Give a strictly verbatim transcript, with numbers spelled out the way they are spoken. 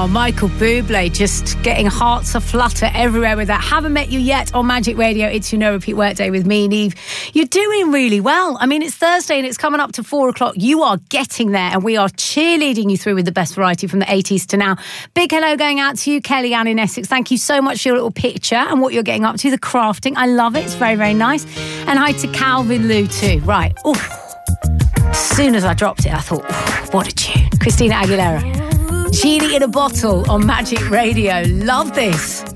Oh, Michael Bublé just getting hearts aflutter everywhere with that. Haven't Met You Yet on Magic Radio. It's your No Repeat Workday with me, Neve. You're doing really well. I mean, it's Thursday and it's coming up to four o'clock. You are getting there and we are cheerleading you through with the best variety from the eighties to now. Big hello going out to you, Kelly Ann in Essex. Thank you so much for your little picture and what you're getting up to, the crafting. I love it. It's very, very nice. And hi to Calvin Lou too. Right. Ooh. As soon as I dropped it, I thought, what a tune. Christina Aguilera. Genie in a Bottle on Magic Radio. Love this.